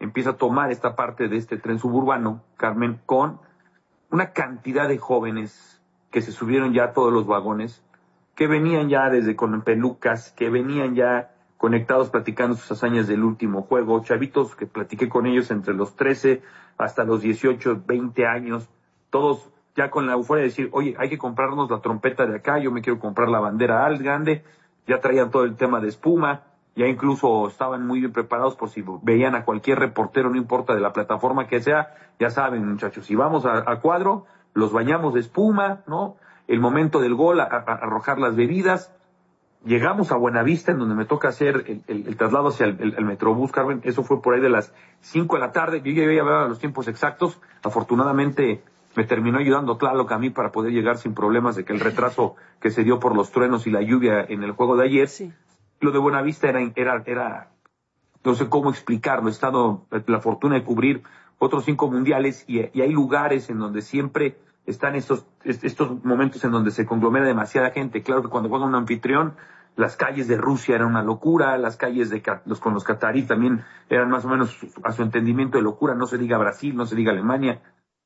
empieza a tomar esta parte de este tren suburbano, Carmen, con una cantidad de jóvenes que se subieron ya a todos los vagones, que venían ya desde con pelucas, que venían ya conectados platicando sus hazañas del último juego, chavitos que platiqué con ellos entre los 13 hasta los 18, 20 años, todos ya con la euforia de decir, oye, hay que comprarnos la trompeta de acá, yo me quiero comprar la bandera al grande, ya traían todo el tema de espuma, ya incluso estaban muy bien preparados por si veían a cualquier reportero, no importa de la plataforma que sea, ya saben, muchachos, si vamos a cuadro, los bañamos de espuma, ¿no? El momento del gol, a arrojar las bebidas. Llegamos a Buenavista, en donde me toca hacer el traslado hacia el Metrobús, Carmen. Eso fue por ahí de las 5 de la tarde. Yo llegué a ver los tiempos exactos. Afortunadamente me terminó ayudando Tlaloc a mí para poder llegar sin problemas de que el retraso que se dio por los truenos y la lluvia en el juego de ayer. Sí. Lo de Buenavista era no sé cómo explicarlo. He estado la fortuna de cubrir otros 5 mundiales y hay lugares en donde siempre están estos momentos en donde se conglomera demasiada gente. Claro que cuando juega un anfitrión, las calles de Rusia eran una locura, las calles con los catarí también eran más o menos a su entendimiento de locura, no se diga Brasil, no se diga Alemania.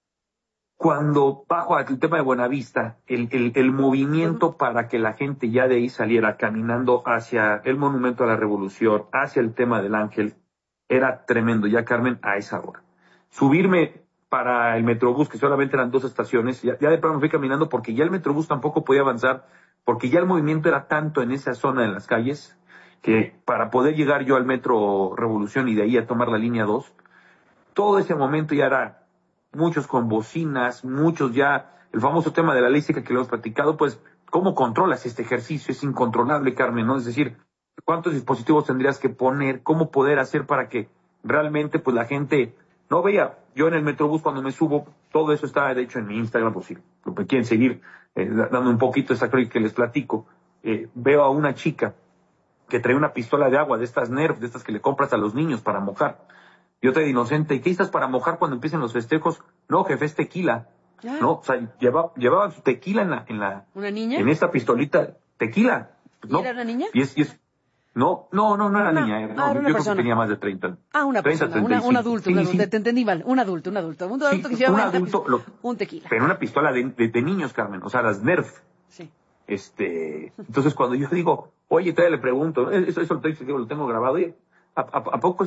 Cuando bajo al tema de Buenavista, el movimiento para que la gente ya de ahí saliera caminando hacia el Monumento a la Revolución, hacia el tema del Ángel, era tremendo ya, Carmen, a esa hora. Subirme para el Metrobús, que solamente eran 2 estaciones, ya de pronto me fui caminando porque ya el Metrobús tampoco podía avanzar, porque ya el movimiento era tanto en esa zona de las calles, que para poder llegar yo al Metro Revolución y de ahí a tomar la línea 2, todo ese momento ya era muchos con bocinas, muchos ya, el famoso tema de la ley seca que lo hemos platicado, pues, ¿cómo controlas este ejercicio? Es incontrolable, Carmen, ¿no? Es decir, ¿cuántos dispositivos tendrías que poner? ¿Cómo poder hacer para que realmente, pues, la gente no vea? Yo en el Metrobús cuando me subo, todo eso está, de hecho, en mi Instagram, pues, si lo que quieren seguir, dando un poquito esa crónica que les platico, veo a una chica que trae una pistola de agua, de estas Nerf, de estas que le compras a los niños para mojar. Y otra de inocente, ¿y qué estás para mojar cuando empiecen los festejos? No, jefe, es tequila. Ah. No, o sea, llevaban su tequila en la... ¿Una niña? En esta pistolita, tequila. ¿No? ¿Era una niña? No era niña. Yo creo que tenía más de 30. Una 30, persona, un adulto, sí. Te entendí mal. Un adulto. Un adulto que llevaba un tequila. Pero una pistola de niños, Carmen, o sea, las Nerf. Sí. Entonces cuando yo digo, oye, todavía le pregunto, eso lo tengo grabado, oye, ¿A poco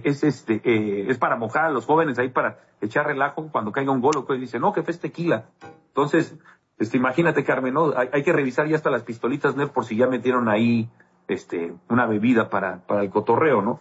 es para mojar a los jóvenes ahí para echar relajo cuando caiga un gol? O que dice, no, jefe, es tequila. Entonces, imagínate, Carmen, ¿no? Hay que revisar ya hasta las pistolitas Nerf por si ya metieron ahí, una bebida para el cotorreo, ¿no?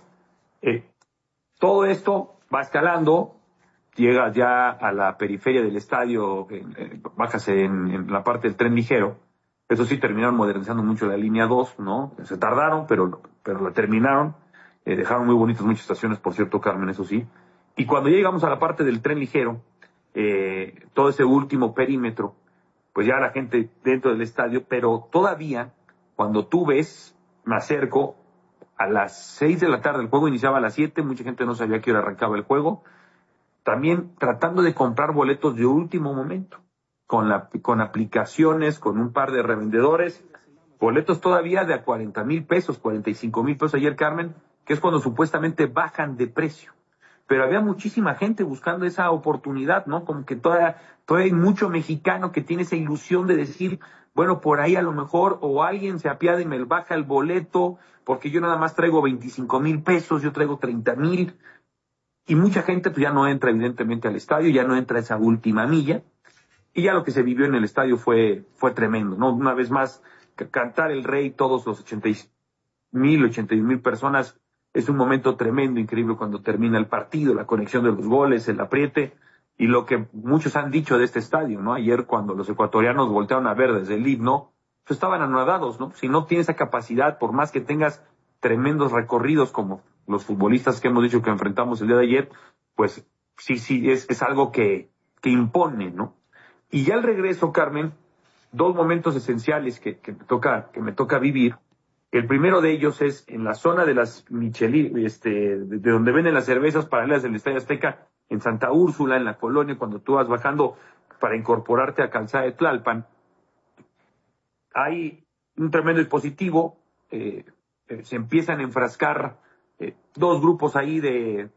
Todo esto va escalando, llegas ya a la periferia del estadio, bajas en la parte del tren ligero. Eso sí, terminaron modernizando mucho la línea 2, ¿no? Se tardaron, pero la terminaron. Dejaron muy bonitas muchas estaciones, por cierto, Carmen, eso sí. Y cuando ya llegamos a la parte del tren ligero, todo ese último perímetro, pues ya la gente dentro del estadio, pero todavía, cuando tú ves, me acerco, a las 6 de la tarde, el juego iniciaba a las 7, mucha gente no sabía que hora arrancaba el juego, también tratando de comprar boletos de último momento, con aplicaciones, con un par de revendedores, boletos todavía de a 40,000 pesos, 45,000 pesos ayer, Carmen, que es cuando supuestamente bajan de precio. Pero había muchísima gente buscando esa oportunidad, ¿no? Como que todavía hay mucho mexicano que tiene esa ilusión de decir, bueno, por ahí a lo mejor, o alguien se apiada y me baja el boleto, porque yo nada más traigo 25,000 pesos, yo traigo 30,000. Y mucha gente pues ya no entra evidentemente al estadio, ya no entra a esa última milla. Y ya lo que se vivió en el estadio fue tremendo, ¿no? Una vez más, cantar el rey, todos los 81,000 personas, es un momento tremendo, increíble cuando termina el partido, la conexión de los goles, el apriete, y lo que muchos han dicho de este estadio, ¿no? Ayer cuando los ecuatorianos voltearon a ver desde el himno, pues estaban anonadados, ¿no? Si no tienes esa capacidad, por más que tengas tremendos recorridos como los futbolistas que hemos dicho que enfrentamos el día de ayer, pues sí, es algo que impone, ¿no? Y ya al regreso, Carmen, 2 momentos esenciales que me toca vivir. El primero de ellos es en la zona de las Michelin, de donde venden las cervezas paralelas del Estadio Azteca, en Santa Úrsula, en la colonia, cuando tú vas bajando para incorporarte a Calzada de Tlalpan. Hay un tremendo dispositivo, se empiezan a enfrascar 2 grupos ahí de